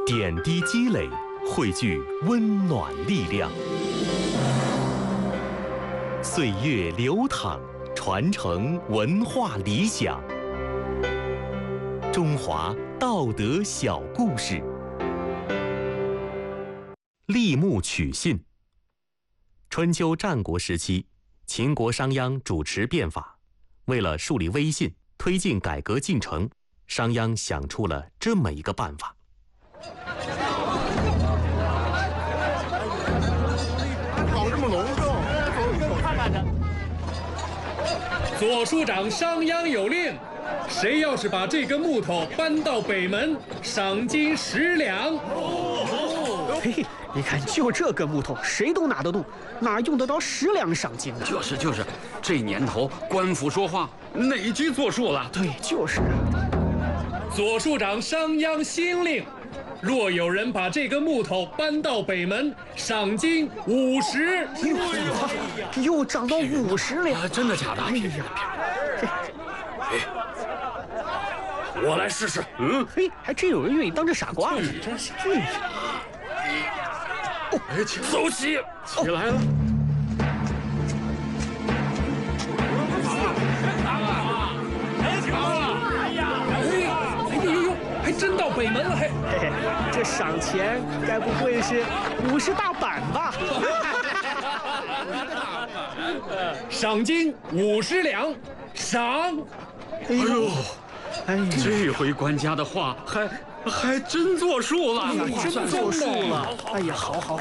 点滴积累，汇聚温暖力量。岁月流淌，传承文化理想。中华道德小故事。立木取信。春秋战国时期，秦国商鞅主持变法，为了树立威信，推进改革进程，商鞅想出了这么一个办法。 搞这么隆重，看看他。 左书长商鞅有令，谁要是把这根木头搬到北门，赏金10两。 嘿嘿，你看，就这根木头，谁都拿得动，哪用得着10两赏金呢？ 就是，这年头官府说话哪句作数了？ 对，就是。 左书长商鞅新令，若有人把这根木头搬到北门，赏金50。 又涨到50两， 真的假的？ 哎呀， 我来试试。 嘿，还真有人愿意当这傻瓜呢。 真是。 哎， 走起，起来了。 还真到北门了，嘿， 这赏钱该不会是50大板吧？ 赏金50两，赏。 哎呦， 这回官家的话还真作数了， 真作数了。哎呀，好。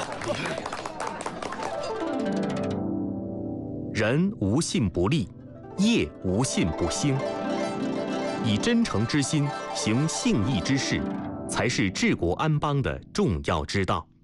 人无信不立，业无信不兴。以真诚之心行信义之事，才是治国安邦的重要之道。